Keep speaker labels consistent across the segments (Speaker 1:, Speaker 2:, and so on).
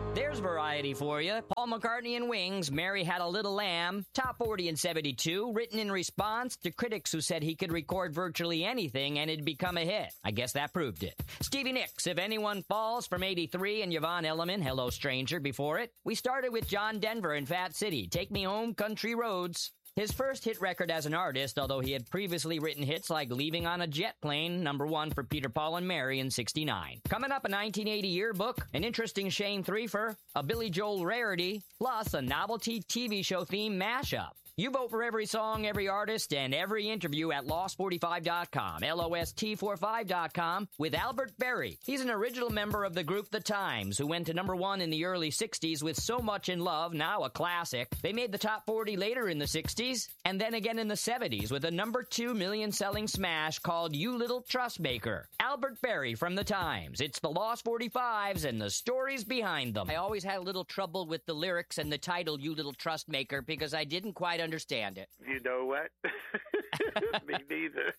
Speaker 1: There's variety for you. Paul McCartney and Wings, Mary Had a Little Lamb, top 40 in 72, written in response to critics who said he could record virtually anything and it'd become a hit. I guess that proved it. Stevie Nicks, If Anyone Falls from 83, and Yvonne Elliman, Hello Stranger, before it. We started with John Denver and Fat City, Take Me Home, Country Roads. His first hit record as an artist, although he had previously written hits like Leaving on a Jet Plane, #1 for Peter, Paul, and Mary in 69. Coming up, a 1980 yearbook, an interesting Shane Threefer, a Billy Joel rarity, plus a novelty TV show theme mashup. You vote for every song, every artist, and every interview at Lost45.com, LOST45.com, with Albert Berry. He's an original member of the group The Times, who went to #1 in the early 60s with So Much in Love, now a classic. They made the top 40 later in the 60s, and then again in the 70s with a #2 million-selling smash called You Little Trustmaker. Albert Berry from The Times. It's the Lost 45s and the stories behind them. I always had a little trouble with the lyrics and the title, You Little Trustmaker, because I didn't quite understand it.
Speaker 2: You know what? Me neither.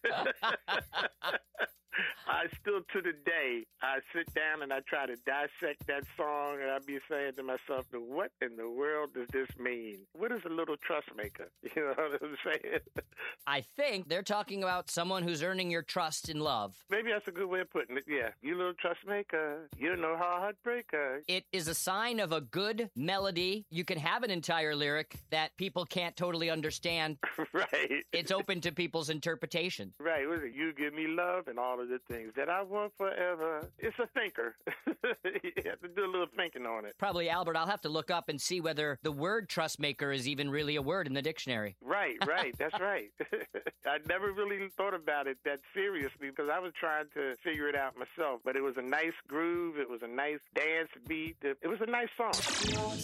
Speaker 2: I still, to the day, I sit down and I try to dissect that song, and I be saying to myself, what in the world does this mean? What is a little trust maker? You know what I'm saying?
Speaker 1: I think they're talking about someone who's earning your trust and love.
Speaker 2: Maybe that's a good way of putting it, yeah. You little trust maker, you're no heartbreaker.
Speaker 1: It is a sign of a good melody. You can have an entire lyric that people can't totally understand.
Speaker 2: Right.
Speaker 1: It's open to people's interpretation.
Speaker 2: Right. What is it? You give me love and all of the things that I want forever. It's a thinker. You have to do a little thinking on it.
Speaker 1: Probably, Albert, I'll have to look up and see whether the word trust maker is even really a word in the dictionary.
Speaker 2: Right. That's right. I never really thought about it that seriously because I was trying to figure it out myself. But it was a nice groove. It was a nice dance beat. It was a nice song.